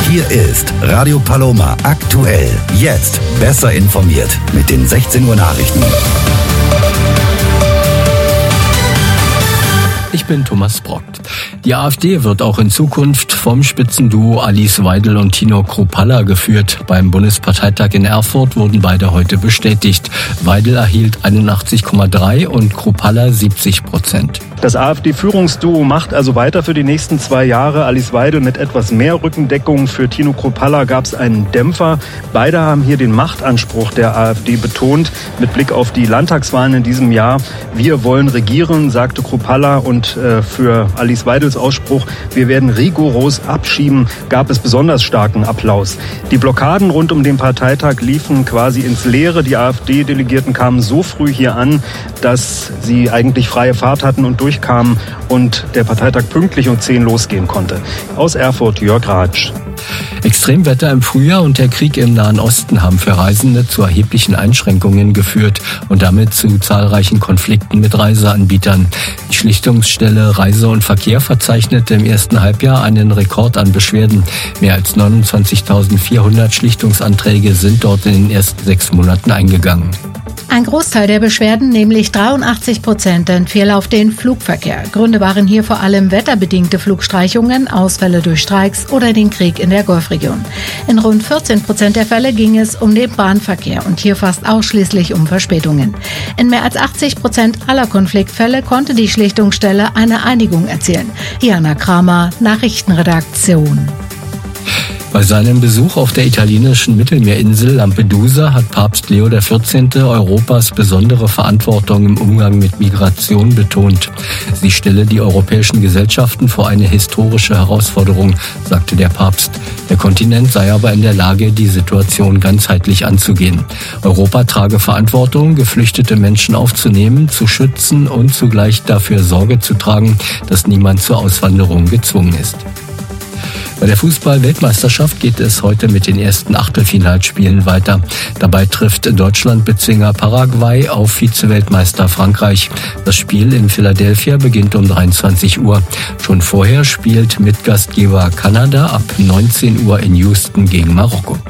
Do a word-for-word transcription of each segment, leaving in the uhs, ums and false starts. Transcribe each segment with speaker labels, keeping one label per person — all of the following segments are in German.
Speaker 1: Hier ist Radio Paloma aktuell. Jetzt besser informiert mit den sechzehn Uhr Nachrichten.
Speaker 2: Ich bin Thomas Brockt. Die AfD wird auch in Zukunft vom Spitzenduo Alice Weidel und Tino Kruppalla geführt. Beim Bundesparteitag in Erfurt wurden beide heute bestätigt. Weidel erhielt einundachtzig Komma drei und Kruppalla siebzig Prozent.
Speaker 3: Das AfD-Führungsduo macht also weiter für die nächsten zwei Jahre. Alice Weidel mit etwas mehr Rückendeckung. Für Tino Kruppalla gab es einen Dämpfer. Beide haben hier den Machtanspruch der AfD betont. Mit Blick auf die Landtagswahlen in diesem Jahr. Wir wollen regieren, sagte Kruppalla. Und äh, für Alice Weidels Ausspruch, wir werden rigoros abschieben, gab es besonders starken Applaus. Die Blockaden rund um den Parteitag liefen quasi ins Leere. Die AfD-Delegierten kamen so früh hier an, dass sie eigentlich freie Fahrt hatten und durchkamen und der Parteitag pünktlich um zehn losgehen konnte. Aus Erfurt, Jörg Ratsch.
Speaker 2: Extremwetter im Frühjahr und der Krieg im Nahen Osten haben für Reisende zu erheblichen Einschränkungen geführt und damit zu zahlreichen Konflikten mit Reiseanbietern. Die Schlichtungsstelle Reise und Verkehr verzeichnete im ersten Halbjahr einen Rekord an Beschwerden. Mehr als neunundzwanzigtausendvierhundert Schlichtungsanträge sind dort in den ersten sechs Monaten eingegangen.
Speaker 4: Ein Großteil der Beschwerden, nämlich dreiundachtzig Prozent, entfiel auf den Flugverkehr. Gründe waren hier vor allem wetterbedingte Flugstreichungen, Ausfälle durch Streiks oder den Krieg in der Golfregion. In rund vierzehn Prozent der Fälle ging es um den Bahnverkehr und hier fast ausschließlich um Verspätungen. In mehr als achtzig Prozent aller Konfliktfälle konnte die Schlichtungsstelle eine Einigung erzielen. Jana Kramer, Nachrichtenredaktion.
Speaker 2: Bei seinem Besuch auf der italienischen Mittelmeerinsel Lampedusa hat Papst Leo der vierzehnte. Europas besondere Verantwortung im Umgang mit Migration betont. Sie stelle die europäischen Gesellschaften vor eine historische Herausforderung, sagte der Papst. Der Kontinent sei aber in der Lage, die Situation ganzheitlich anzugehen. Europa trage Verantwortung, geflüchtete Menschen aufzunehmen, zu schützen und zugleich dafür Sorge zu tragen, dass niemand zur Auswanderung gezwungen ist. Bei der Fußball-Weltmeisterschaft geht es heute mit den ersten Achtelfinalspielen weiter. Dabei trifft Deutschland-Bezwinger Paraguay auf Vize-Weltmeister Frankreich. Das Spiel in Philadelphia beginnt um dreiundzwanzig Uhr. Schon vorher spielt Mitgastgeber Kanada ab neunzehn Uhr in Houston gegen Marokko.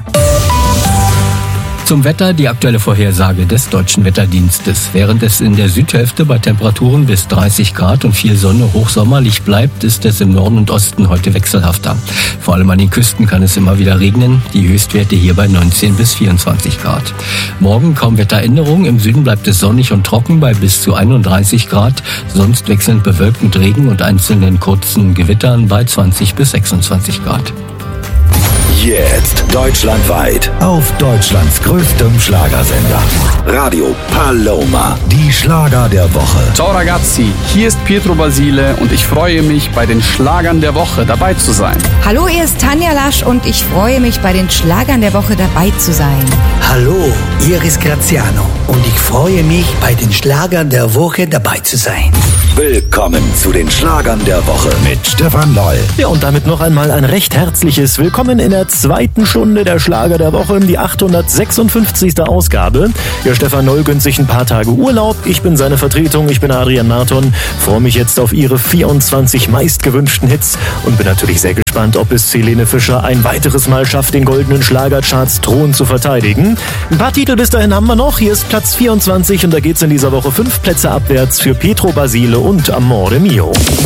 Speaker 2: Zum Wetter die aktuelle Vorhersage des Deutschen Wetterdienstes. Während es in der Südhälfte bei Temperaturen bis dreißig Grad und viel Sonne hochsommerlich bleibt, ist es im Norden und Osten heute wechselhafter. Vor allem an den Küsten kann es immer wieder regnen. Die Höchstwerte hier bei neunzehn bis vierundzwanzig Grad. Morgen kaum Wetteränderung. Im Süden bleibt es sonnig und trocken bei bis zu einunddreißig Grad. Sonst wechselnd bewölkt mit Regen und einzelnen kurzen Gewittern bei zwanzig bis sechsundzwanzig Grad.
Speaker 1: Jetzt deutschlandweit auf Deutschlands größtem Schlagersender. Radio Paloma. Die Schlager der Woche.
Speaker 5: Ciao ragazzi, hier ist Pietro Basile und ich freue mich, bei den Schlagern der Woche dabei zu sein.
Speaker 6: Hallo, hier ist Tanja Lasch und ich freue mich, bei den Schlagern der Woche dabei zu sein.
Speaker 7: Hallo, hier ist Graziano und ich freue mich, bei den Schlagern der Woche dabei zu sein.
Speaker 1: Willkommen zu den Schlagern der Woche mit Stefan Loll.
Speaker 8: Ja, und damit noch einmal ein recht herzliches Willkommen in der zweiten Stunde der Schlager der Woche, die achthundertsechsundfünfzigste Ausgabe. Ja, Stefan Loll gönnt sich ein paar Tage Urlaub. Ich bin seine Vertretung, ich bin Adrian Marton. Freue mich jetzt auf ihre vierundzwanzig meistgewünschten Hits und bin natürlich sehr gespannt, ob es Helene Fischer ein weiteres Mal schafft, den goldenen Schlagercharts Thron zu verteidigen. Ein paar Titel bis dahin haben wir noch. Hier ist Platz vierundzwanzig und da geht's in dieser Woche fünf Plätze abwärts für Pietro Basile und Amore Mio.